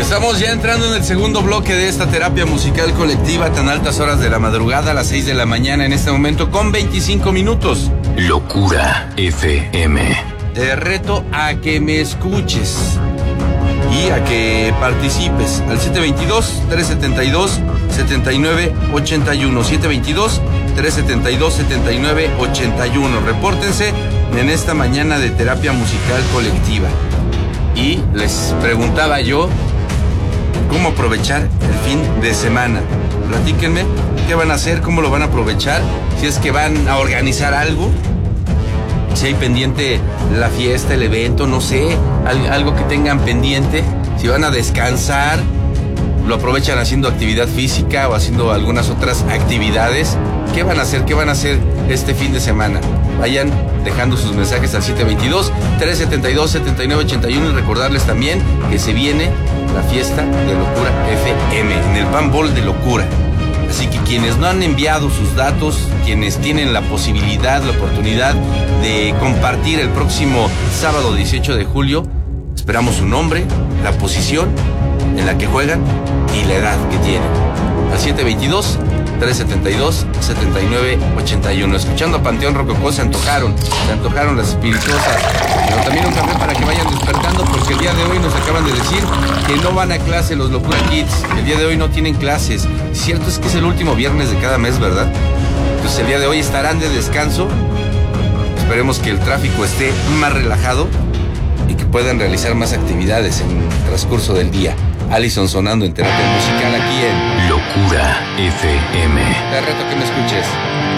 Estamos ya entrando en el segundo bloque de esta terapia musical colectiva, tan altas horas de la madrugada, a las 6 de la mañana en este momento, con 25 minutos. Locura FM. Te reto a que me escuches y a que participes al 722-372-7981. 722-372-7981. Repórtense en esta mañana de terapia musical colectiva. Y les preguntaba yo cómo aprovechar el fin de semana. Platíquenme qué van a hacer, cómo lo van a aprovechar, si es que van a organizar algo, si hay pendiente la fiesta, el evento, no sé, algo que tengan pendiente, si van a descansar, lo aprovechan haciendo actividad física o haciendo algunas otras actividades. ¿Qué van a hacer? ¿Qué van a hacer este fin de semana? Vayan dejando sus mensajes al 722-372-7981 y recordarles también que se viene la fiesta de Locura FM en el Pan Ball de Locura. Así que quienes no han enviado sus datos, quienes tienen la posibilidad, la oportunidad de compartir el próximo sábado 18 de julio, esperamos su nombre, la posición en la que juegan y la edad que tienen. Al 722-372-7981. Escuchando a Panteón Rococó se antojaron las espirituosas, pero también un café para que vayan despertando, porque el día de hoy nos acaban de decir que no van a clase los Locura Kids. El día de hoy no tienen clases. Cierto es que es el último viernes de cada mes, ¿verdad? Entonces el día de hoy estarán de descanso. Esperemos que el tráfico esté más relajado y que puedan realizar más actividades en el transcurso del día. Allison sonando en terapia musical aquí en Locura FM. Te reto que me escuches.